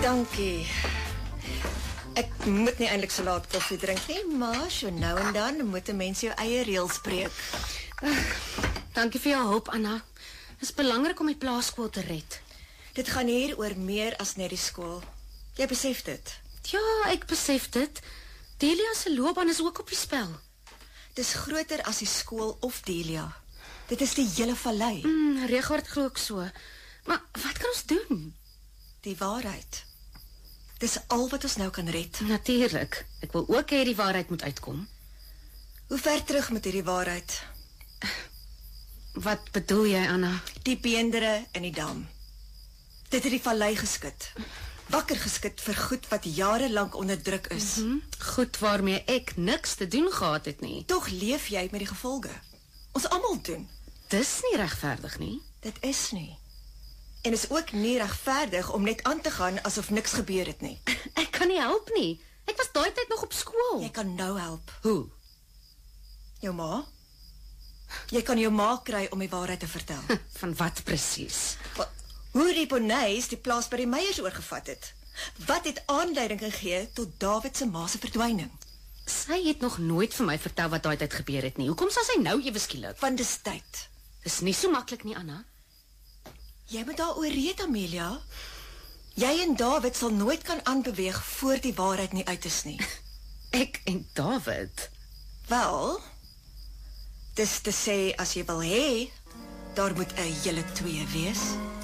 Dankie. Ek moet nie eintlik so laat koffie drink nie, maar so nou en dan moet 'n mens jou eie reëls breek. Dankie vir jou hulp, Anna. Het is belangrik om die plaaskool te red. Dit gaan hier oor meer as net die skool. Jy besef dit. Ja, ek besef dit. Delia se loopbaan is ook op die spel. Dis groter as die skool of Delia. Dit is die hele vallei. Regard glo ek so. Maar wat kan ons doen? Die waarheid. Dis al wat ons nou kan red. Natuurlik. Ek wil ook hê die waarheid moet uitkom. Hoe ver terug met hierdie waarheid? Wat bedoel jy, Anna? Die beendere in die dam. Dit het die vallei geskit. Wakker geskit vir goed wat jare lank onder druk is. Goed waarmee ek niks te doen gehad het nie. Tog leef jy met die gevolge. Ons almal doen. Dis nie regverdig nie. Dit is nie. En is ook nie regverdig om net aan te gaan asof niks gebeur het nie. Ek kan nie help nie. Ek was daai tyd nog op skool. Jy kan nou help. Hoe? Jou ma? Jy kan jou ma kry om die waarheid te vertel. Van wat presies? Hoe die Bonneys die plaas by die Meyers oorgevat het. Wat het aanleiding gegee tot David se ma se verdwyning? Sy het nog nooit vir my vertel wat daai tyd gebeur het nie. Hoekom sal sy nou ewe skielik? Want dis tyd. Dis nie so maklik nie, Anna. Jy moet daaroor red, Amelia. Jy en David sal nooit kan aanbeweeg voor die waarheid nie uit is nie. Ek en David? Wel, dis te sê as jy wil hê, daar moet 'n hele twee wees.